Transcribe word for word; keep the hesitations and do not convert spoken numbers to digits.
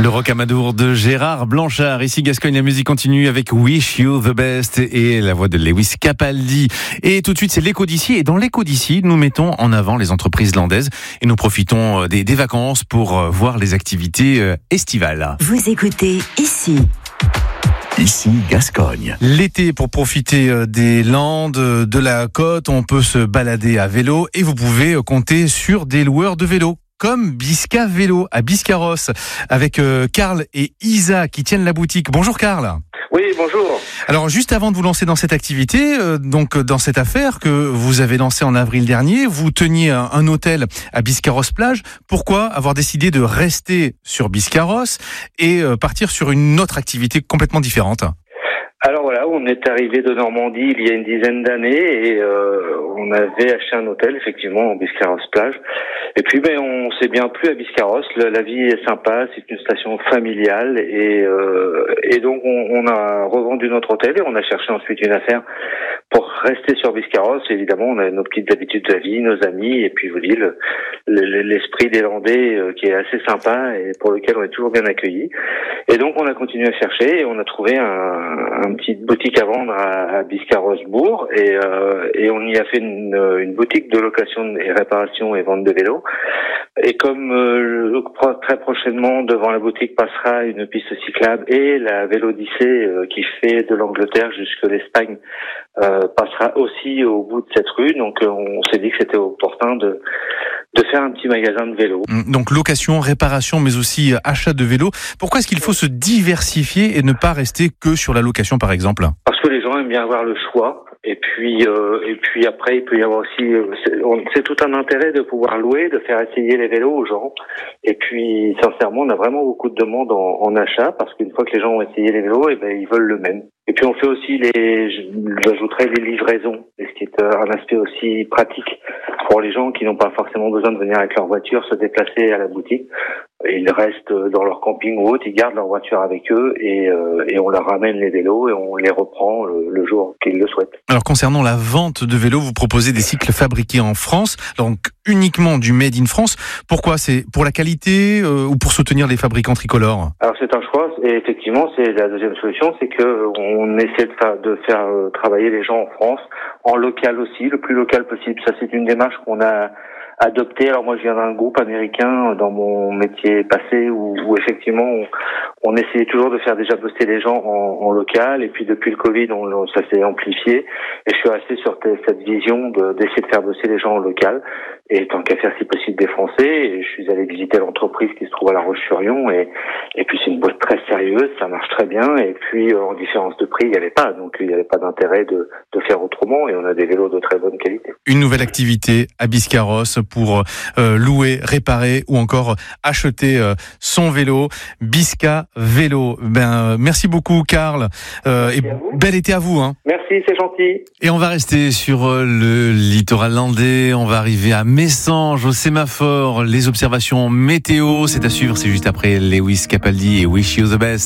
Le Rocamadour de Gérard Blanchard. Ici Gascogne, la musique continue avec Wish You the Best et la voix de Lewis Capaldi. Et tout de suite, c'est l'écho d'ici. Et dans l'écho d'ici, nous mettons en avant les entreprises landaises et nous profitons des, des vacances pour voir les activités estivales. Vous écoutez ici. Ici Gascogne. L'été, pour profiter des Landes, de la côte, on peut se balader à vélo et vous pouvez compter sur des loueurs de vélos, comme Bisca Vélo à Biscarrosse, avec Karl et Isa qui tiennent la boutique. Bonjour Karl. Oui, bonjour. Alors juste avant de vous lancer dans cette activité, euh, donc dans cette affaire que vous avez lancée en avril dernier, vous teniez un, un hôtel à Biscarrosse plage. Pourquoi avoir décidé de rester sur Biscarrosse et euh, partir sur une autre activité complètement différente ? Alors voilà, on est arrivé de Normandie il y a une dizaine d'années et euh, on avait acheté un hôtel effectivement en Biscarrosse plage. Et puis ben on s'est bien plu à Biscarrosse, la, la vie est sympa, c'est une station familiale et euh, et donc on, on a revendu notre hôtel et on a cherché ensuite une affaire pour rester sur Biscarrosse. Évidemment, on a nos petites habitudes de la vie, nos amis et puis vous dites le, le, l'esprit des Landais euh, qui est assez sympa et pour lequel on est toujours bien accueillis. Et donc on a continué à chercher et on a trouvé un, un petite boutique à vendre à, à Biscarrosse-Bourg et, euh, et on y a fait une, une boutique de location et réparation et vente de vélos. Et comme euh, très prochainement devant la boutique passera une piste cyclable et la Vélodyssée euh, qui fait de l'Angleterre jusque l'Espagne euh, passera aussi au bout de cette rue, donc euh, on s'est dit que c'était opportun de de faire un petit magasin de vélos. Donc location, réparation, mais aussi achat de vélos. Pourquoi est-ce qu'il faut se diversifier et ne pas rester que sur la location, par exemple ? Parce que les gens aiment bien avoir le choix. Et puis, euh, et puis après, il peut y avoir aussi, euh, c'est, on, c'est tout un intérêt de pouvoir louer, de faire essayer les vélos aux gens. Et puis, sincèrement, on a vraiment beaucoup de demandes en, en achat parce qu'une fois que les gens ont essayé les vélos, et ben ils veulent le même. Et puis, on fait aussi les, j'ajouterais les livraisons, ce qui est un aspect aussi pratique pour les gens qui n'ont pas forcément besoin de venir avec leur voiture se déplacer à la boutique. Ils restent dans leur camping ou autre, ils gardent leur voiture avec eux et, euh, et on leur ramène les vélos et on les reprend le, le jour qu'ils le souhaitent. Alors concernant la vente de vélos, vous proposez des cycles fabriqués en France, donc uniquement du Made in France. Pourquoi ? C'est pour la qualité euh, ou pour soutenir les fabricants tricolores ? Alors c'est un choix et effectivement c'est la deuxième solution, c'est que on essaie de faire, de faire euh, travailler les gens en France, en local aussi, le plus local possible. Ça c'est une démarche qu'on a adopté. Alors moi je viens d'un groupe américain dans mon métier passé où, où effectivement on, on essayait toujours de faire déjà bosser les gens en, en local et puis depuis le Covid on, ça s'est amplifié et je suis resté sur t- cette vision de, d'essayer de faire bosser les gens en local et tant qu'à faire si possible des Français et je suis allé visiter l'entreprise qui se trouve à La Roche-sur-Yon et, et puis c'est une boîte très sérieuse, ça marche très bien et puis euh, en différence de prix il n'y avait pas donc il n'y avait pas d'intérêt de, de faire autrement et on a des vélos de très bonne qualité. Une nouvelle activité à Biscarrosse pour euh, louer, réparer ou encore acheter euh, son vélo. Bisca Vélo. Ben, euh, merci beaucoup Karl euh, et bel été à vous. Hein. Merci, c'est gentil. Et on va rester sur euh, le littoral landais. On va arriver à Messanges, au sémaphore. Les observations météo, c'est à suivre. C'est juste après Lewis Capaldi et Wish You the Best.